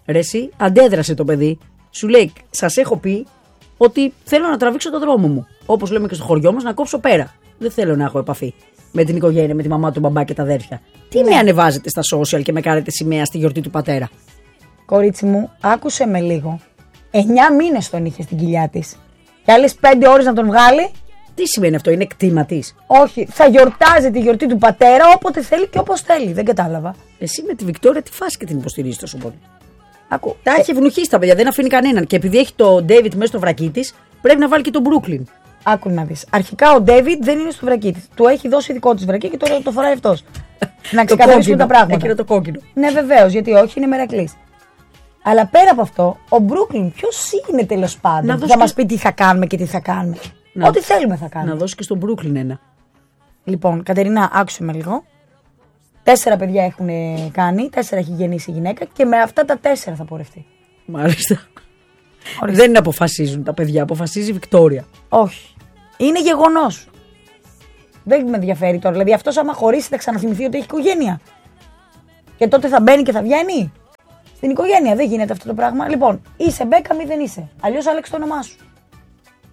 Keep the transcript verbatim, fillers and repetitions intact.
Ρε εσύ, αντέδρασε το παιδί. Σου λέει, σας έχω πει ότι θέλω να τραβήξω το δρόμο μου. Όπως λέμε και στο χωριό μας, να κόψω πέρα. Δεν θέλω να έχω επαφή με την οικογένεια, με τη μαμά, τον μπαμπά και τα αδέρφια. Τι ναι. με ανεβάζετε στα social και με κάνετε σημαία στη γιορτή του πατέρα. Κορίτσι μου, άκουσε με λίγο. Εννιά μήνες τον είχε στην κοιλιά της. Και άλλες πέντε ώρες να τον βγάλει. Τι σημαίνει αυτό, είναι κτήμα της? Όχι, θα γιορτάζει τη γιορτή του πατέρα όποτε θέλει και όπως θέλει. Δεν κατάλαβα. Εσύ με τη Βικτόρια τι φάση και την υποστηρίζει τόσο πολύ? Ακού. Τα έχει ευνοχήσει τα παιδιά, δεν αφήνει κανέναν. Και επειδή έχει το Ντέιβιτ μέσα στο βρακί της, πρέπει να βάλει και τον Μπρούκλιν. Άκου να δεις. Αρχικά ο Ντέιβιτ δεν είναι στο βρακί της. Του έχει δώσει δικό της βρακί και τώρα το φοράει αυτός. Να ξεκαθαρίσουμε τα πράγματα. Εκείνο το κόκκινο. Ναι, βεβαίως, γιατί όχι, είναι μερακλής. Αλλά πέρα από αυτό, ο Μπρούκλιν ποιος είναι τέλος πάντων? Θα και... μας πει τι θα κάνουμε και τι θα κάνουμε. Να... Ό,τι θέλουμε θα κάνουμε. Να δώσει και στον Μπρούκλιν ένα. Λοιπόν, Κατερινά, άκουσε με λίγο. Τέσσερα παιδιά έχουν κάνει, τέσσερα έχει γεννήσει η γυναίκα και με αυτά τα τέσσερα θα πορευτεί. Μάλιστα. Ορίστε. Δεν αποφασίζουν τα παιδιά, αποφασίζει η Βικτόρια. Όχι. Είναι γεγονός. Δεν με ενδιαφέρει τώρα. Δηλαδή αυτός άμα χωρίσει θα ξαναθυμηθεί ότι έχει οικογένεια. Και τότε θα μπαίνει και θα βγαίνει. Στην οικογένεια δεν γίνεται αυτό το πράγμα. Λοιπόν, είσαι Μπέκαμ ή δεν είσαι. Αλλιώς άλλαξε το όνομά σου.